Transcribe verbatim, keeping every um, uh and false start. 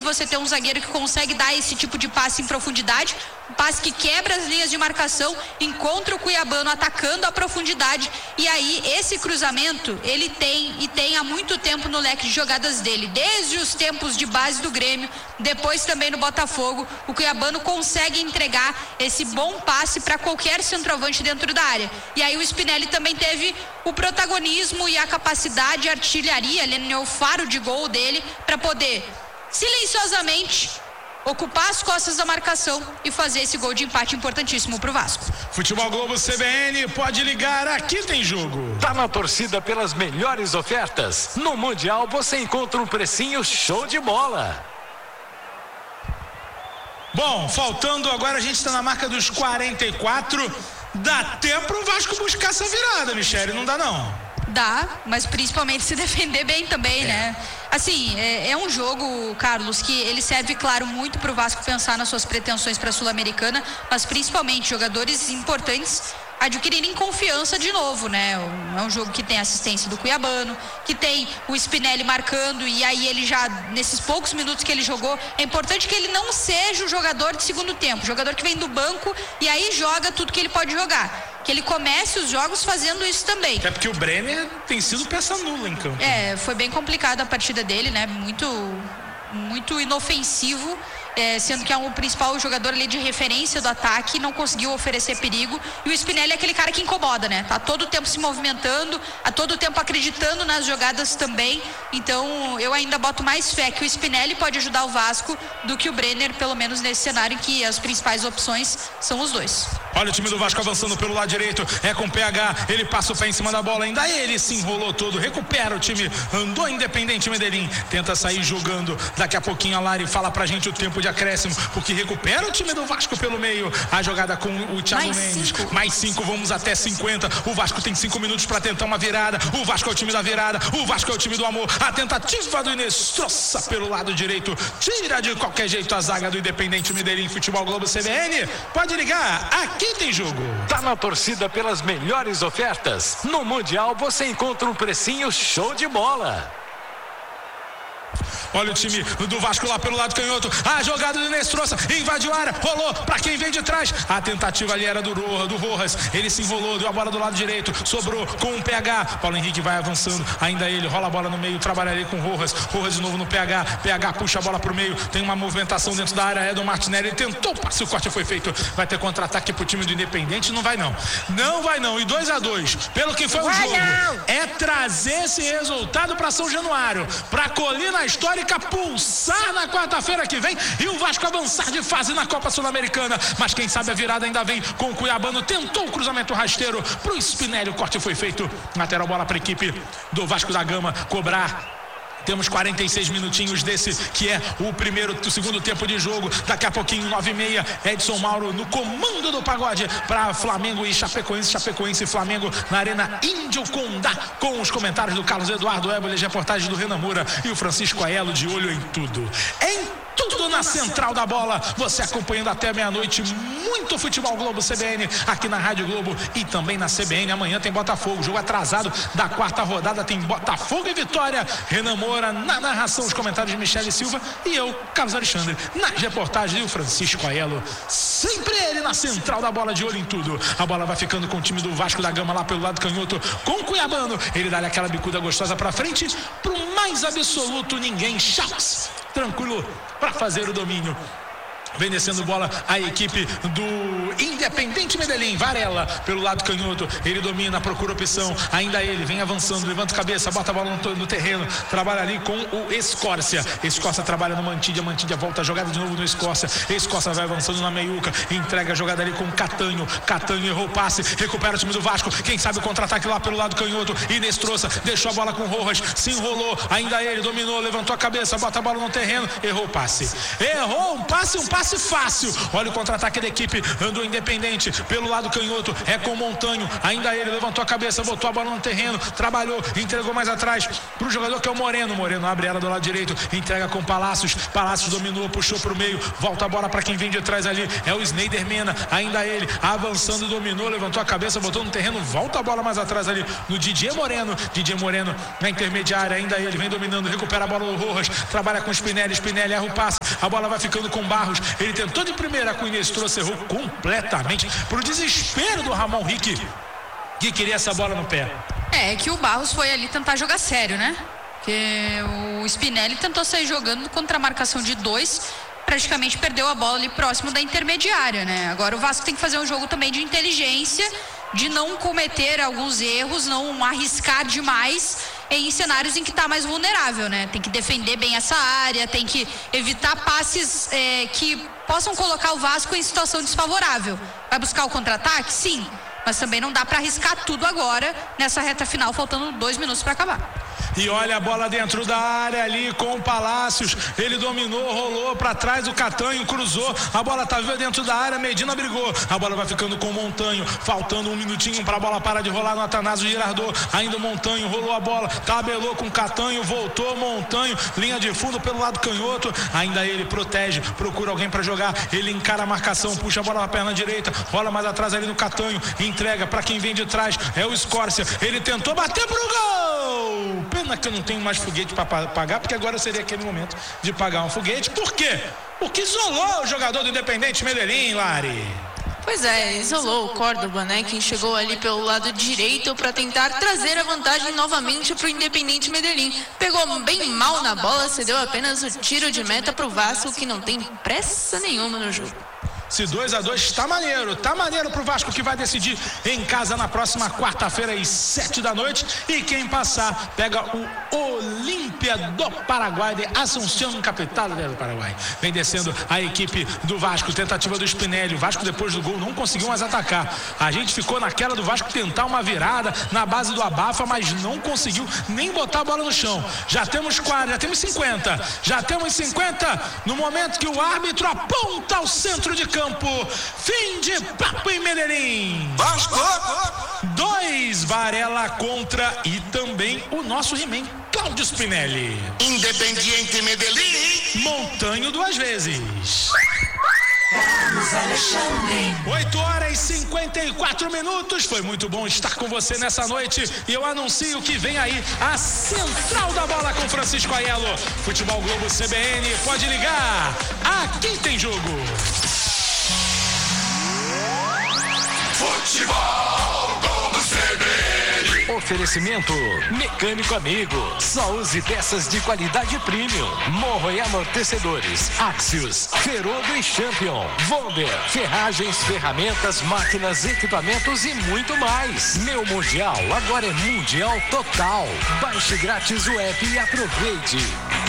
você ter um zagueiro que consegue dar esse tipo de passe em profundidade, um passe que quebra as linhas de marcação, encontra o cuiabano atacando a profundidade, e aí esse cruzamento ele tem e tem há muito tempo no leque de jogadas dele, desde os tempos de base do Grêmio, depois também no Botafogo. O cuiabano consegue entregar esse bom passe para qualquer centroavante dentro da área, e aí o Spinelli também teve o protagonismo e a capacidade de artilharia ali no faro de gol dele para poder silenciosamente ocupar as costas da marcação e fazer esse gol de empate importantíssimo pro Vasco. Futebol Globo C B N, pode ligar, aqui tem jogo. Tá na torcida pelas melhores ofertas? No Mundial você encontra um precinho show de bola. Bom, faltando agora, a gente está na marca dos quarenta e quatro. Dá tempo pro Vasco buscar essa virada, Michele, não dá não? Dá, mas principalmente se defender bem também, é. né? Assim, é, é um jogo, Carlos, que ele serve, claro, muito pro Vasco pensar nas suas pretensões para a Sul-Americana, mas principalmente jogadores importantes adquirirem confiança de novo, né? É um jogo que tem assistência do cuiabano, que tem o Spinelli marcando, e aí ele já, nesses poucos minutos que ele jogou, é importante que ele não seja o jogador de segundo tempo, jogador que vem do banco e aí joga tudo que ele pode jogar, que ele comece os jogos fazendo isso também. Até porque o Brenner tem sido peça nula em campo. É, foi bem complicada a partida dele, né? Muito, muito inofensivo. É, sendo que é o principal jogador ali de referência do ataque, não conseguiu oferecer perigo, e o Spinelli é aquele cara que incomoda, né? Tá todo o tempo se movimentando, a todo tempo acreditando nas jogadas também, então eu ainda boto mais fé que o Spinelli pode ajudar o Vasco do que o Brenner, pelo menos nesse cenário em que as principais opções são os dois. Olha o time do Vasco avançando pelo lado direito, é com o P H, ele passa o pé em cima da bola, ainda ele se enrolou todo, recupera o time, andou Independente Medellín, tenta sair jogando, daqui a pouquinho a Lari fala pra gente o tempo de acréscimo, porque recupera o time do Vasco pelo meio, a jogada com o Thiago mais Mendes, cinco. mais cinco, vamos até cinquenta, o Vasco tem cinco minutos pra tentar uma virada, o Vasco é o time da virada, o Vasco é o time do amor, a tentativa do Inestrosa pelo lado direito, tira de qualquer jeito a zaga do Independente Medellín. Futebol Globo C B N, pode ligar, aqui tem jogo. Tá na torcida pelas melhores ofertas? No Mundial você encontra um precinho show de bola. Olha o time do Vasco lá pelo lado canhoto, a jogada do Inestrosa, invadiu a área, rolou pra quem vem de trás, a tentativa ali era do, do Rojas, ele se enrolou, deu a bola do lado direito, sobrou com o P H, Paulo Henrique vai avançando, ainda ele, rola a bola no meio, trabalha ali com o Rojas, Rojas de novo no P H, P H puxa a bola pro meio, tem uma movimentação dentro da área, Edson Martinelli, ele tentou, passe, o corte foi feito, vai ter contra-ataque pro time do Independente, não vai não, não vai não, e dois a dois, pelo que foi o jogo, é trazer esse resultado pra São Januário, pra Colina Histórica pulsar na quarta-feira que vem e o Vasco avançar de fase na Copa Sul-Americana, mas quem sabe a virada ainda vem com o cuiabano, tentou o cruzamento rasteiro pro Spinelli, o corte foi feito, lateral bola para a equipe do Vasco da Gama cobrar. Temos quarenta e seis minutinhos desse que é o primeiro, o segundo tempo de jogo. Daqui a pouquinho, nove e meia, Edson Mauro no comando do pagode para Flamengo e Chapecoense, Chapecoense e Flamengo na Arena Índio Condá, com os comentários do Carlos Eduardo Éboles, reportagem do Renan Moura e o Francisco Aiello, de olho em tudo. Em tudo na central da bola, você acompanhando até meia-noite muito Futebol Globo C B N aqui na Rádio Globo e também na C B N. Amanhã tem Botafogo, jogo atrasado da quarta rodada, tem Botafogo e Vitória. Renan Moura na narração, os comentários de Michele Silva e eu, Carlos Alexandre, nas reportagens, e o Francisco Aiello, sempre ele na central da bola, de olho em tudo. A bola vai ficando com o time do Vasco da Gama lá pelo lado canhoto, com o cuiabano, ele dá aquela bicuda gostosa pra frente, pro mais absoluto ninguém, Chaves, tranquilo para fazer o domínio. Vem descendo bola a equipe do Independente Medellín, Varela pelo lado canhoto, ele domina, procura opção, ainda ele vem avançando, levanta a cabeça, bota a bola no, no terreno, trabalha ali com o Escórcia, Escórcia trabalha no Mantídia, Mantídia volta a jogada de novo no Escórcia, Escórcia vai avançando na meiuca, entrega a jogada ali com o Catanho, Catanho errou o passe, recupera o time do Vasco, quem sabe o contra-ataque lá pelo lado canhoto, Inestrosa deixou a bola com o Rojas, se enrolou, ainda ele dominou, levantou a cabeça, bota a bola no terreno, errou o passe, errou um passe, um passe passe fácil. Olha o contra-ataque da equipe do Independente pelo lado canhoto, é com o Montanho, ainda ele levantou a cabeça, botou a bola no terreno, trabalhou, entregou mais atrás pro jogador que é o Moreno. Moreno abre ela do lado direito, entrega com Palácios, Palácios dominou, puxou pro meio, volta a bola para quem vem de trás ali, é o Snyder Mena, ainda ele avançando, dominou, levantou a cabeça, botou no terreno, volta a bola mais atrás ali no Didier Moreno, Didier Moreno na intermediária, ainda ele vem dominando, recupera a bola do Rojas, trabalha com Spinelli, Spinelli erra o passe, a bola vai ficando com Barros, ele tentou de primeira com o Inestrosa, errou completamente pro desespero do Ramon Rick, que queria essa bola no pé. É que o Barros foi ali tentar jogar sério, né? Porque o Spinelli tentou sair jogando contra a marcação de dois, praticamente perdeu a bola ali próximo da intermediária, né? Agora o Vasco tem que fazer um jogo também de inteligência, de não cometer alguns erros, não arriscar demais em cenários em que está mais vulnerável, né? Tem que defender bem essa área, tem que evitar passes é, que possam colocar o Vasco em situação desfavorável. Vai buscar o contra-ataque? Sim. Mas também não dá para arriscar tudo agora nessa reta final, faltando dois minutos para acabar. E olha a bola dentro da área ali com o Palácios, ele dominou, rolou para trás, o Catanho cruzou, a bola tá viva dentro da área, Medina brigou, a bola vai ficando com o Montanho, faltando um minutinho para a bola parar de rolar no Atanásio Girardot, ainda o Montanho rolou a bola, tabelou com o Catanho, voltou Montanho, linha de fundo pelo lado canhoto, ainda ele protege, procura alguém para jogar, ele encara a marcação, puxa a bola na perna direita, rola mais atrás ali no Catanho, entrega para quem vem de trás, é o Escórcia, ele tentou bater pro gol, pena que eu não tenho mais foguete para pagar, porque agora seria aquele momento de pagar um foguete. Por quê? Porque isolou o jogador do Independente Medellín, Lari. Pois é, isolou o Córdoba, né? Quem chegou ali pelo lado direito para tentar trazer a vantagem novamente para o Independente Medellín. Pegou bem mal na bola, cedeu apenas o tiro de meta para o Vasco, que não tem pressa nenhuma no jogo. Se dois a dois tá maneiro, tá maneiro pro Vasco, que vai decidir em casa na próxima quarta-feira às sete da noite, e quem passar pega o Olímpia do Paraguai de Assunção, capital do Paraguai. Vem descendo a equipe do Vasco, tentativa do Spinelli, o Vasco depois do gol não conseguiu mais atacar, a gente ficou naquela do Vasco tentar uma virada na base do abafa, mas não conseguiu nem botar a bola no chão. Já temos quarenta, já temos cinquenta, já temos cinquenta no momento que o árbitro aponta ao centro de campo. Campo, fim de papo em Medellín. Vasco dois, Varela contra e também o nosso He-Man, Cláudio Spinelli. Independiente Medellín. Montanho duas vezes. oito horas e cinquenta e quatro minutos. Foi muito bom estar com você nessa noite. E eu anuncio que vem aí a Central da Bola com Francisco Aiello. Futebol Globo C B N, pode ligar. Aqui tem jogo. Futebol Globo C B N. Oferecimento Mecânico Amigo. Só use peças de qualidade premium. Morro e amortecedores. Axios, Ferodo e Champion. Volder, ferragens, ferramentas, máquinas, equipamentos e muito mais. Meu Mundial agora é Mundial Total. Baixe grátis o app e aproveite.